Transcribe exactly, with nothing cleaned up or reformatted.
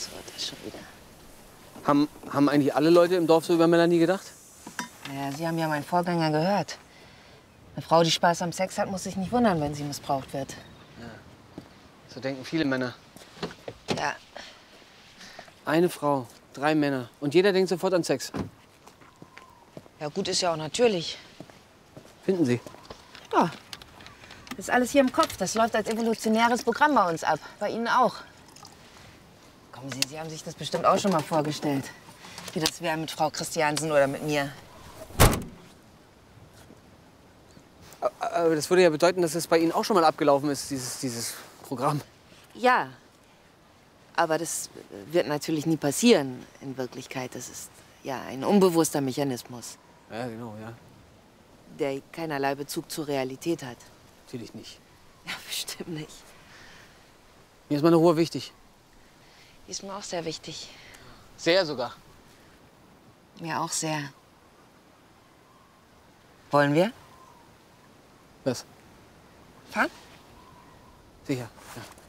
Was wird das schon wieder? Haben, haben eigentlich alle Leute im Dorf so über Melanie gedacht? Naja, Sie haben ja meinen Vorgänger gehört. Eine Frau, die Spaß am Sex hat, muss sich nicht wundern, wenn sie missbraucht wird. Ja. So denken viele Männer. Ja. Eine Frau, drei Männer. Und jeder denkt sofort an Sex. Ja, gut ist ja auch natürlich. Finden Sie? Ja. Das ist alles hier im Kopf. Das läuft als evolutionäres Programm bei uns ab. Bei Ihnen auch. Kommen Sie, Sie haben sich das bestimmt auch schon mal vorgestellt. Wie das wäre mit Frau Christiansen oder mit mir. Aber das würde ja bedeuten, dass es bei Ihnen auch schon mal abgelaufen ist, dieses, dieses Programm. Ja. Aber das wird natürlich nie passieren in Wirklichkeit. Das ist ja ein unbewusster Mechanismus. Ja, genau, ja. Der keinerlei Bezug zur Realität hat. Natürlich nicht. Ja, bestimmt nicht. Mir ist meine Ruhe wichtig. Die ist mir auch sehr wichtig. Sehr sogar. Mir auch sehr. Wollen wir? Was? Fahren? Sicher, ja.